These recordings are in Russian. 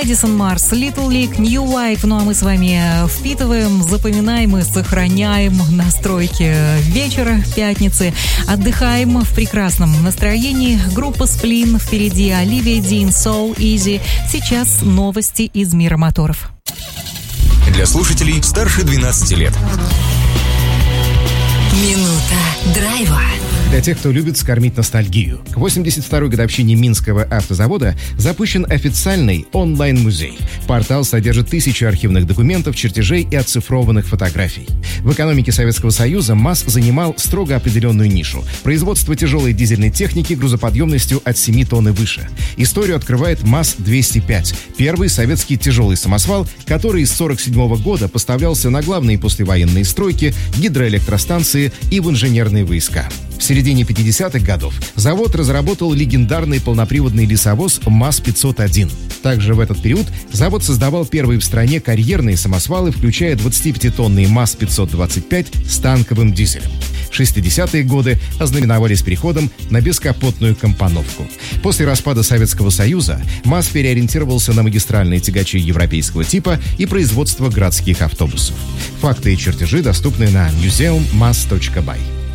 Мэдисон Марс, Little League, New Wave. Ну а мы с вами впитываем, запоминаем и сохраняем настройки вечера, пятницы. Отдыхаем в прекрасном настроении. Группа Сплин впереди, Оливия Дин, So Easy. Сейчас новости из мира моторов. Для слушателей старше 12 лет. Минута драйва. Для тех, кто любит скормить ностальгию. К 82-й годовщине Минского автозавода запущен официальный онлайн-музей. Портал содержит тысячи архивных документов, чертежей и оцифрованных фотографий. В экономике Советского Союза МАЗ занимал строго определенную нишу – производство тяжелой дизельной техники грузоподъемностью от 7 тонн и выше. Историю открывает МАЗ-205 – первый советский тяжелый самосвал, который с 1947 года поставлялся на главные послевоенные стройки, гидроэлектростанции и в инженерные войска. В середине 50-х годов завод разработал легендарный полноприводный лесовоз МАЗ-501. Также в этот период завод создавал первые в стране карьерные самосвалы, включая 25-тонный МАЗ-525 с танковым дизелем. 60-е годы ознаменовались переходом на бескапотную компоновку. После распада Советского Союза МАЗ переориентировался на магистральные тягачи европейского типа и производство городских автобусов. Факты и чертежи доступны на museummaz.by.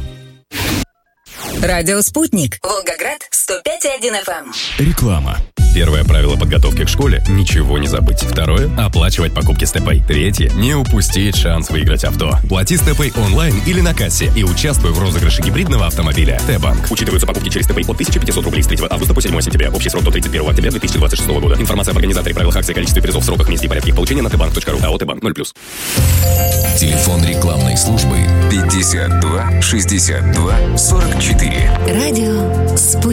Радио «Спутник». Волгоград, 105,1 FM. Реклама. Первое правило подготовки к школе – ничего не забыть. Второе – оплачивать покупки с ТП. Третье – не упустить шанс выиграть авто. Плати с ТП онлайн или на кассе и участвуй в розыгрыше гибридного автомобиля. Т-банк. Учитываются покупки через ТП от 1500 рублей с 3 августа по 7 сентября. Общий срок до 31 октября 2026 года. Информация об организаторе, правилах акции, количестве призов, сроках, месте и порядке их получения на tbank.ru. АО «Т-банк» 0+. Телефон рекламной службы 52 62 44. Радио «Спутник».